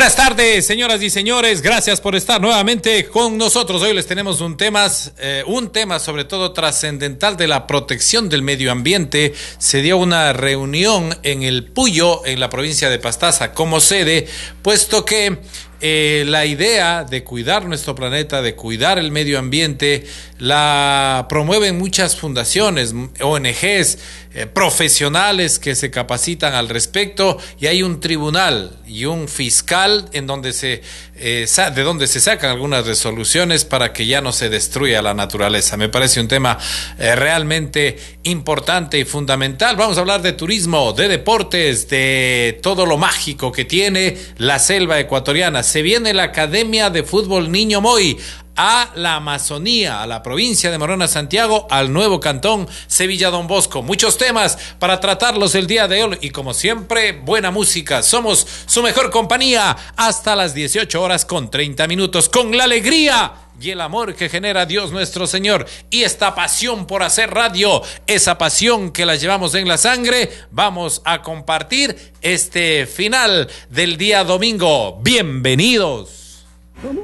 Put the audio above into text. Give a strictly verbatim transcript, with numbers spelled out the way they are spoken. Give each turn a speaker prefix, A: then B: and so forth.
A: Buenas tardes, señoras y señores. Gracias por estar nuevamente con nosotros. Hoy les tenemos un tema, eh, un tema sobre todo trascendental de la protección del medio ambiente. Se dio una reunión en el Puyo, en la provincia de Pastaza, como sede, puesto que Eh, la idea de cuidar nuestro planeta, de cuidar el medio ambiente, la promueven muchas fundaciones, O N Ges, eh, profesionales que se capacitan al respecto, y hay un tribunal y un fiscal en donde se eh, de donde se sacan algunas resoluciones para que ya no se destruya la naturaleza. Me parece un tema eh, realmente importante y fundamental. Vamos a hablar de turismo, de deportes, de todo lo mágico que tiene la selva ecuatoriana. Se viene la Academia de Fútbol Niño Moy a la Amazonía, a la provincia de Morona Santiago, al nuevo cantón Sevilla Don Bosco. Muchos temas para tratarlos el día de hoy y, como siempre, buena música. Somos su mejor compañía hasta las dieciocho horas con treinta minutos, con la alegría y el amor que genera Dios nuestro Señor, y esta pasión por hacer radio, esa pasión que la llevamos en la sangre. Vamos a compartir este final del día domingo. Bienvenidos.